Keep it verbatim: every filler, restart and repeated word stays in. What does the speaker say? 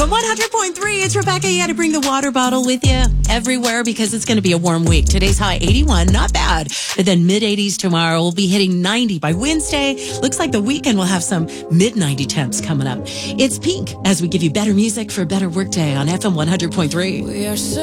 M one hundred point three, it's Rebecca. You got to bring the water bottle with you everywhere because it's going to be a warm week. Today's high eighty-one, not bad. But then mid eighties tomorrow. We'll be hitting ninety by Wednesday. Looks like the weekend will have some mid ninety temps coming up. It's Pink as we give you better music for a better workday on F M one hundred point three. We are so